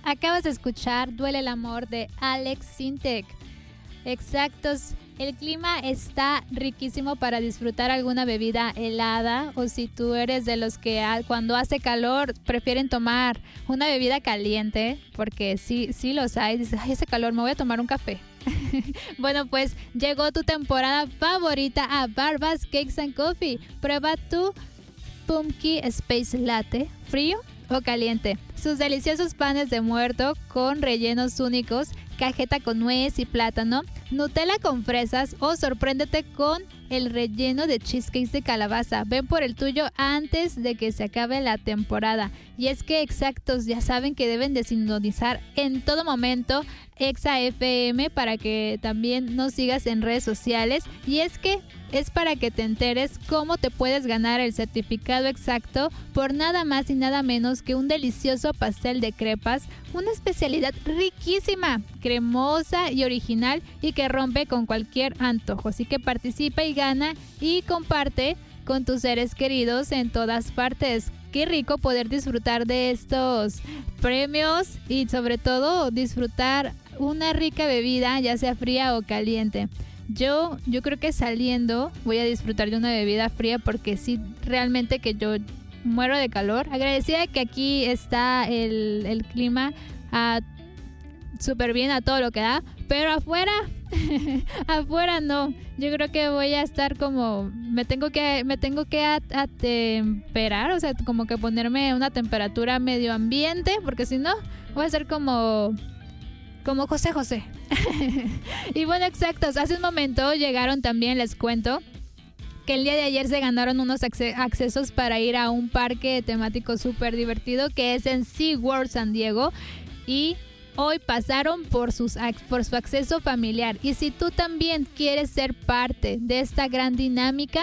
Acabas de escuchar Duele el amor de Alex Sintek. Exactos, el clima está riquísimo para disfrutar alguna bebida helada, o si tú eres de los que cuando hace calor prefieren tomar una bebida caliente, porque sí los hay, dices, ay, hace calor, me voy a tomar un café. Bueno, pues llegó tu temporada favorita a Barbas Cakes and Coffee. Prueba tu Pumpkin Space Latte, frío o caliente. Sus deliciosos panes de muerto con rellenos únicos, cajeta con nuez y plátano, Nutella con fresas o sorpréndete con el relleno de cheesecakes de calabaza. Ven por el tuyo antes de que se acabe la temporada. Y es que exactos, ya saben que deben de sintonizar en todo momento Exa FM para que también nos sigas en redes sociales. Y es que es para que te enteres cómo te puedes ganar el certificado exacto por nada más y nada menos que un delicioso pastel de crepas, una especialidad riquísima, cremosa y original y que rompe con cualquier antojo. Así que participa y gana y comparte con tus seres queridos en todas partes. Qué rico poder disfrutar de estos premios y sobre todo disfrutar una rica bebida, ya sea fría o caliente. Yo creo que saliendo voy a disfrutar de una bebida fría porque sí, realmente que yo muero de calor. Agradecida que aquí está el clima súper bien a todo lo que da, pero afuera afuera no. Yo creo que voy a estar como me tengo que atemperar, o sea, como que ponerme una temperatura medio ambiente, porque si no voy a ser como José. Y bueno, exactos, hace un momento llegaron también, les cuento que el día de ayer se ganaron unos accesos para ir a un parque temático súper divertido que es en SeaWorld San Diego, y hoy pasaron por su acceso familiar. Y si tú también quieres ser parte de esta gran dinámica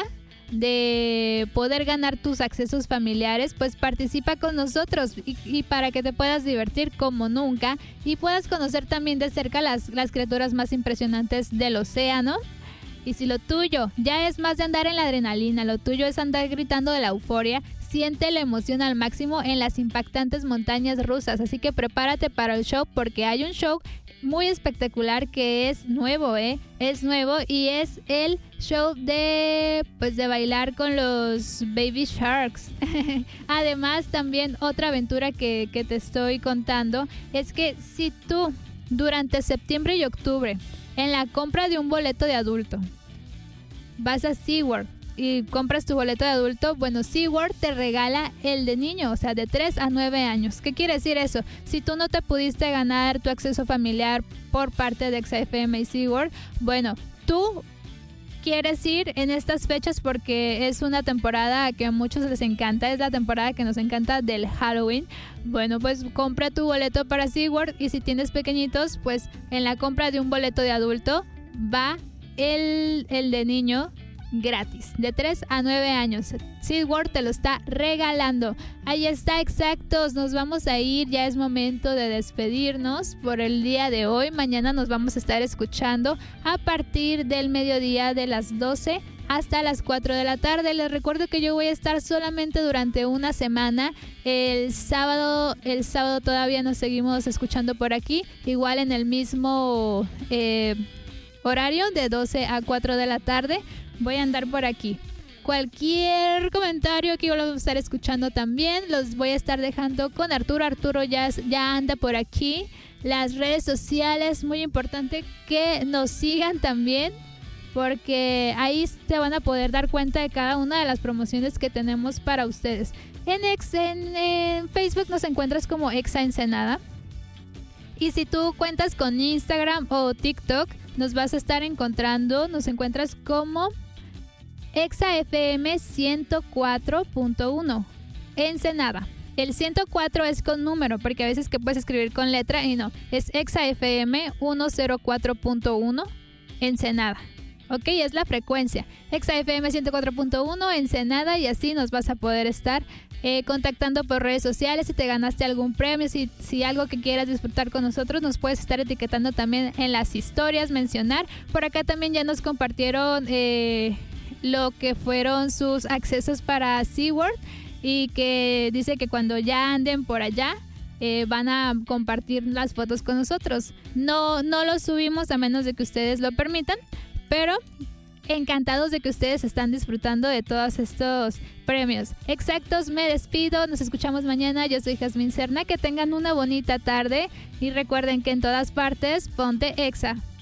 de poder ganar tus accesos familiares, pues participa con nosotros y para que te puedas divertir como nunca y puedas conocer también de cerca las criaturas más impresionantes del océano. Y si lo tuyo ya es más de andar en la adrenalina, lo tuyo es andar gritando de la euforia, siente la emoción al máximo en las impactantes montañas rusas. Así que prepárate para el show, porque hay un show muy espectacular que es nuevo, es nuevo, y es el show de bailar con los Baby Sharks. Además, también otra aventura que te estoy contando es que si tú durante septiembre y octubre en la compra de un boleto de adulto vas a SeaWorld y compras tu boleto de adulto, bueno, SeaWorld te regala el de niño, o sea, de 3 a 9 años. ¿Qué quiere decir eso? Si tú no te pudiste ganar tu acceso familiar por parte de XFM y SeaWorld, bueno, tú quieres ir en estas fechas porque es una temporada que a muchos les encanta, es la temporada que nos encanta del Halloween. Bueno, pues compra tu boleto para SeaWorld, y si tienes pequeñitos, pues en la compra de un boleto de adulto va el de niño gratis, de 3 a 9 años. SeaWorld te lo está regalando. Ahí está, exactos, nos vamos a ir, ya es momento de despedirnos por el día de hoy. Mañana nos vamos a estar escuchando a partir del mediodía, de las 12 hasta las 4 de la tarde. Les recuerdo que yo voy a estar solamente durante una semana. El sábado todavía nos seguimos escuchando por aquí, igual en el mismo horario de 12 a 4 de la tarde. Voy a andar por aquí. Cualquier comentario que yo lo voy a estar escuchando también, los voy a estar dejando con Arturo. Arturo ya anda por aquí. Las redes sociales, muy importante que nos sigan también, porque ahí se van a poder dar cuenta de cada una de las promociones que tenemos para ustedes. En Facebook nos encuentras como Exa Ensenada. Y si tú cuentas con Instagram o TikTok, nos vas a estar encontrando, nos encuentras como Exa FM 104.1 Ensenada. El 104 es con número, porque a veces que puedes escribir con letra y no, es Exa FM 104.1 Ensenada. Ok, es la frecuencia. Exa FM 104.1 Ensenada, y así nos vas a poder estar contactando por redes sociales. Si te ganaste algún premio, si algo que quieras disfrutar con nosotros, nos puedes estar etiquetando también en las historias, mencionar. Por acá también ya nos compartieron lo que fueron sus accesos para SeaWorld, y que dice que cuando ya anden por allá van a compartir las fotos con nosotros. No los subimos a menos de que ustedes lo permitan, pero encantados de que ustedes están disfrutando de todos estos premios. Exactos, me despido, nos escuchamos mañana. Yo soy Jazmín Serna, que tengan una bonita tarde y recuerden que en todas partes ponte Exa.